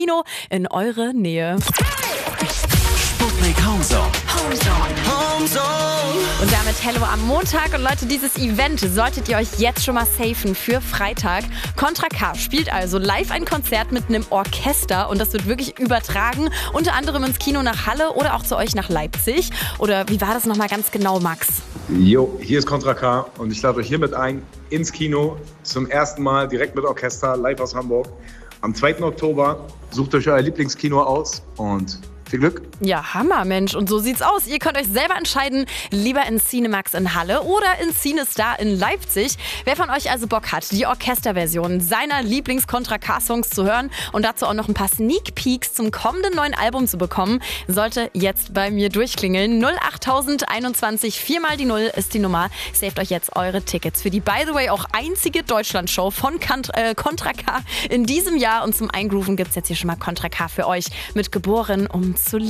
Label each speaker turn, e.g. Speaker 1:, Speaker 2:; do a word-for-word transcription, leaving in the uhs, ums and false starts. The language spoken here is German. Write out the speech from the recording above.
Speaker 1: Kino in eure Nähe.
Speaker 2: Sputnik Homezone.
Speaker 1: Und damit Hello am Montag. Und Leute, dieses Event solltet ihr euch jetzt schon mal safen für Freitag. Contra K spielt also live ein Konzert mit einem Orchester und das wird wirklich übertragen. Unter anderem ins Kino nach Halle oder auch zu euch nach Leipzig. Oder wie war das nochmal ganz genau, Max?
Speaker 3: Jo, hier ist Contra K und ich lade euch hiermit ein ins Kino zum ersten Mal direkt mit Orchester live aus Hamburg. Am zweiten Oktober sucht euch euer Lieblingskino aus und viel Glück.
Speaker 1: Ja, Hammer, Mensch. Und so sieht's aus. Ihr könnt euch selber entscheiden, lieber in Cinemax in Halle oder in Cinestar in Leipzig. Wer von euch also Bock hat, die Orchesterversion seiner Lieblings-Contra K-Songs zu hören und dazu auch noch ein paar Sneak Peeks zum kommenden neuen Album zu bekommen, sollte jetzt bei mir durchklingeln. null acht einundzwanzig, vier mal die null ist die Nummer. Saved euch jetzt eure Tickets für die, by the way, auch einzige Deutschland-Show von Kant, äh, Contra K in diesem Jahr. Und zum Eingrooven gibt's jetzt hier schon mal Contra K für euch mit Geboren, um zu lieben.